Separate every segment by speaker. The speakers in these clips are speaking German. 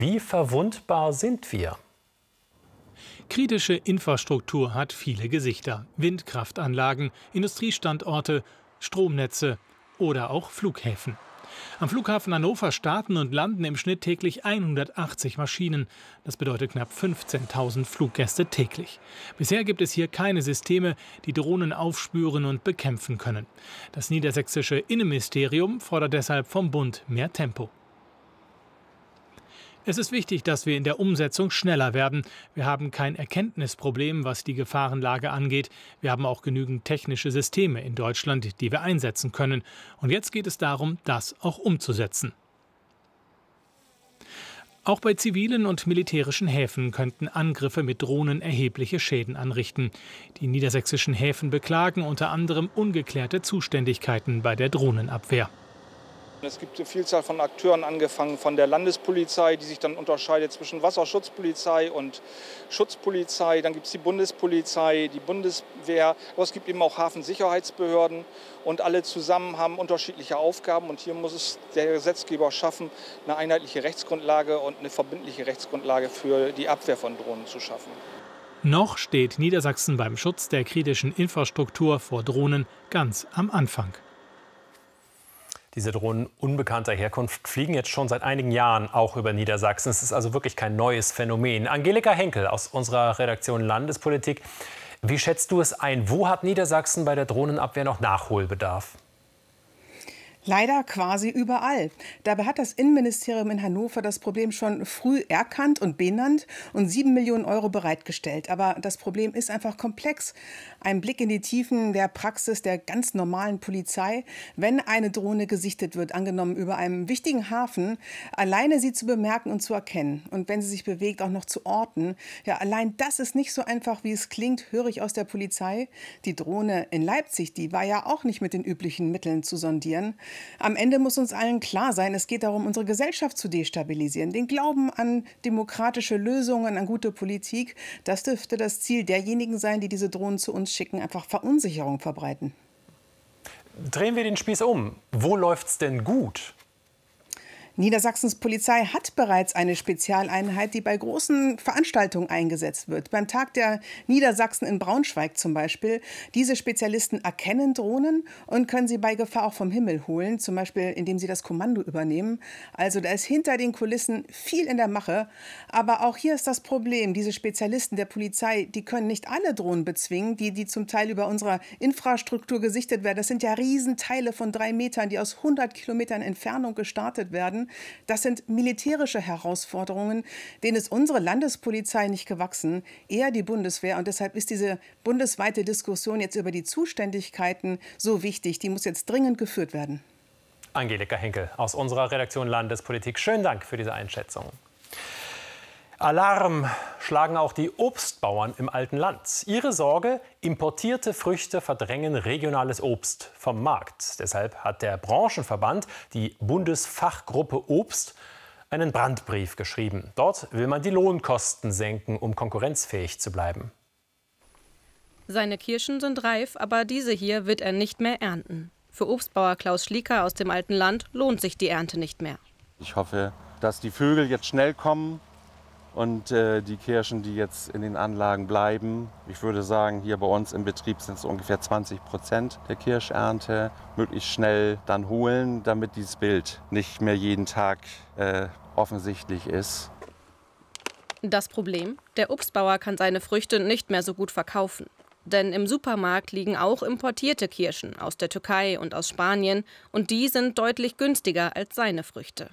Speaker 1: Wie verwundbar sind wir?
Speaker 2: Kritische Infrastruktur hat viele Gesichter. Windkraftanlagen, Industriestandorte, Stromnetze oder auch Flughäfen. Am Flughafen Hannover starten und landen im Schnitt täglich 180 Maschinen. Das bedeutet knapp 15.000 Fluggäste täglich. Bisher gibt es hier keine Systeme, die Drohnen aufspüren und bekämpfen können. Das niedersächsische Innenministerium fordert deshalb vom Bund mehr Tempo. Es ist wichtig, dass wir in der Umsetzung schneller werden. Wir haben kein Erkenntnisproblem, was die Gefahrenlage angeht. Wir haben auch genügend technische Systeme in Deutschland, die wir einsetzen können. Und jetzt geht es darum, das auch umzusetzen. Auch bei zivilen und militärischen Häfen könnten Angriffe mit Drohnen erhebliche Schäden anrichten. Die niedersächsischen Häfen beklagen unter anderem ungeklärte Zuständigkeiten bei der Drohnenabwehr.
Speaker 3: Es gibt eine Vielzahl von Akteuren, angefangen von der Landespolizei, die sich dann unterscheidet zwischen Wasserschutzpolizei und Schutzpolizei. Dann gibt es die Bundespolizei, die Bundeswehr, aber es gibt eben auch Hafensicherheitsbehörden. Und alle zusammen haben unterschiedliche Aufgaben. Und hier muss es der Gesetzgeber schaffen, eine einheitliche Rechtsgrundlage und eine verbindliche Rechtsgrundlage für die Abwehr von Drohnen zu schaffen.
Speaker 2: Noch steht Niedersachsen beim Schutz der kritischen Infrastruktur vor Drohnen ganz am Anfang.
Speaker 1: Diese Drohnen unbekannter Herkunft fliegen jetzt schon seit einigen Jahren auch über Niedersachsen. Es ist also wirklich kein neues Phänomen. Angelika Henkel aus unserer Redaktion Landespolitik. Wie schätzt du es ein? Wo hat Niedersachsen bei der Drohnenabwehr noch Nachholbedarf?
Speaker 4: Leider quasi überall. Dabei hat das Innenministerium in Hannover das Problem schon früh erkannt und benannt und 7 Millionen Euro bereitgestellt. Aber das Problem ist einfach komplex. Ein Blick in die Tiefen der Praxis der ganz normalen Polizei, wenn eine Drohne gesichtet wird, angenommen über einem wichtigen Hafen, alleine sie zu bemerken und zu erkennen. Und wenn sie sich bewegt, auch noch zu orten. Ja, allein das ist nicht so einfach, wie es klingt, höre ich aus der Polizei. Die Drohne in Leipzig, die war ja auch nicht mit den üblichen Mitteln zu sondieren. Am Ende muss uns allen klar sein, es geht darum, unsere Gesellschaft zu destabilisieren. Den Glauben an demokratische Lösungen, an gute Politik, das dürfte das Ziel derjenigen sein, die diese Drohnen zu uns schicken, einfach Verunsicherung verbreiten.
Speaker 1: Drehen wir den Spieß um. Wo läuft's denn gut?
Speaker 4: Niedersachsens Polizei hat bereits eine Spezialeinheit, die bei großen Veranstaltungen eingesetzt wird. Beim Tag der Niedersachsen in Braunschweig zum Beispiel. Diese Spezialisten erkennen Drohnen und können sie bei Gefahr auch vom Himmel holen, zum Beispiel indem sie das Kommando übernehmen. Also da ist hinter den Kulissen viel in der Mache. Aber auch hier ist das Problem, diese Spezialisten der Polizei, die können nicht alle Drohnen bezwingen, die zum Teil über unserer Infrastruktur gesichtet werden. Das sind ja Riesenteile von 3 Metern, die aus 100 Kilometern Entfernung gestartet werden. Das sind militärische Herausforderungen, denen ist unsere Landespolizei nicht gewachsen, eher die Bundeswehr. Und deshalb ist diese bundesweite Diskussion jetzt über die Zuständigkeiten so wichtig. Die muss jetzt dringend geführt werden.
Speaker 1: Angelika Henkel aus unserer Redaktion Landespolitik. Schönen Dank für diese Einschätzung. Alarm schlagen auch die Obstbauern im alten Land. Ihre Sorge: importierte Früchte verdrängen regionales Obst vom Markt. Deshalb hat der Branchenverband, die Bundesfachgruppe Obst, einen Brandbrief geschrieben. Dort will man die Lohnkosten senken, um konkurrenzfähig zu bleiben.
Speaker 5: Seine Kirschen sind reif, aber diese hier wird er nicht mehr ernten. Für Obstbauer Klaus Schlieker aus dem alten Land lohnt sich die Ernte nicht mehr.
Speaker 6: Ich hoffe, dass die Vögel jetzt schnell kommen und die Kirschen, die jetzt in den Anlagen bleiben. Ich würde sagen, hier bei uns im Betrieb sind es ungefähr 20% der Kirschernte, möglichst schnell dann holen, damit dieses Bild nicht mehr jeden Tag offensichtlich ist.
Speaker 5: Das Problem: Der Obstbauer kann seine Früchte nicht mehr so gut verkaufen. Denn im Supermarkt liegen auch importierte Kirschen aus der Türkei und aus Spanien. Und die sind deutlich günstiger als seine Früchte.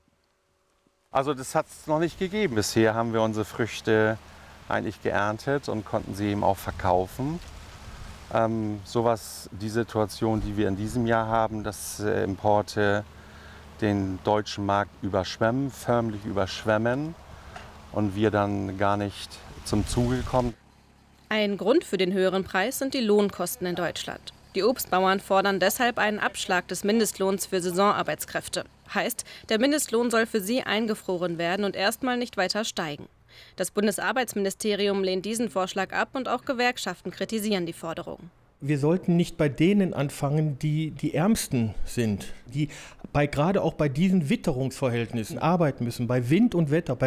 Speaker 6: Also das hat es noch nicht gegeben. Bisher haben wir unsere Früchte eigentlich geerntet und konnten sie eben auch verkaufen. Die Situation, die wir in diesem Jahr haben, dass Importe den deutschen Markt überschwemmen, förmlich überschwemmen und wir dann gar nicht zum Zuge kommen.
Speaker 5: Ein Grund für den höheren Preis sind die Lohnkosten in Deutschland. Die Obstbauern fordern deshalb einen Abschlag des Mindestlohns für Saisonarbeitskräfte. Heißt, der Mindestlohn soll für sie eingefroren werden und erstmal nicht weiter steigen. Das Bundesarbeitsministerium lehnt diesen Vorschlag ab und auch Gewerkschaften kritisieren die Forderung.
Speaker 7: Wir sollten nicht bei denen anfangen, die die Ärmsten sind, die gerade auch bei diesen Witterungsverhältnissen arbeiten müssen, bei Wind und Wetter, bei